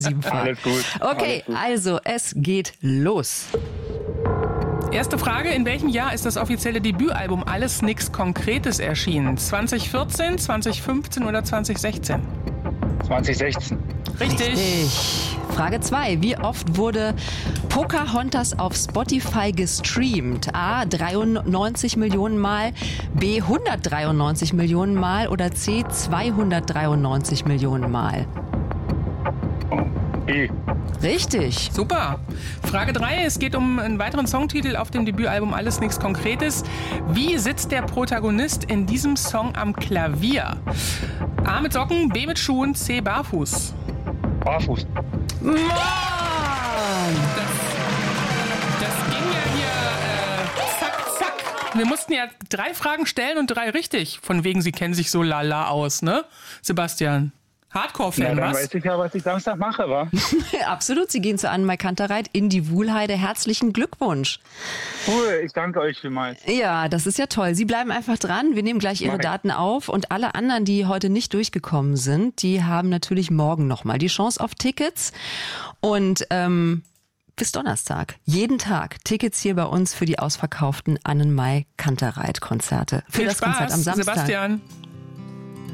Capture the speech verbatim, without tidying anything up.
Siebenfach. Alles gut. Okay, Alles gut. also es geht los. Erste Frage, in welchem Jahr ist das offizielle Debütalbum Alles Nix Konkretes erschienen? zwanzig vierzehn, zwanzig fünfzehn oder zwanzig sechzehn? zwanzig sechzehn. Richtig. Richtig. Frage zwei. Wie oft wurde Pocahontas auf Spotify gestreamt? A. dreiundneunzig Millionen Mal, B. hundertdreiundneunzig Millionen Mal oder C. zweihundertdreiundneunzig Millionen Mal? E. Richtig. Super. Frage drei, es geht um einen weiteren Songtitel auf dem Debütalbum Alles Nix Konkretes. Wie sitzt der Protagonist in diesem Song am Klavier? A mit Socken, B mit Schuhen, C barfuß. Barfuß. Mann! Das, das ging ja hier äh, zack, zack. Wir mussten ja drei Fragen stellen und drei richtig. Von wegen, Sie kennen sich so lala aus, ne? Sebastian. Hardcore-Fan, Ja, dann was? weiß ich ja, was ich Samstag mache, wa? Absolut. Sie gehen zu Annemai Kantereit in die Wuhlheide. Herzlichen Glückwunsch. Cool, ich danke euch vielmals. Ja, das ist ja toll. Sie bleiben einfach dran. Wir nehmen gleich Ihre Mach ich. Daten auf. Und alle anderen, die heute nicht durchgekommen sind, die haben natürlich morgen nochmal die Chance auf Tickets. Und ähm, bis Donnerstag. Jeden Tag Tickets hier bei uns für die ausverkauften Annenmai Kantereit Konzerte. Für Viel das Spaß, Konzert am Samstag. Sebastian.